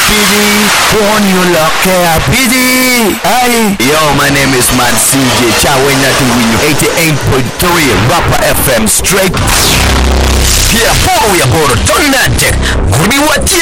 PD, on you lock PD. Aye. Yo, my name is Man CJ. Chawe nothing with you. 88.3 Rapper FM straight. Yeah, how we are going to turn that check. Be what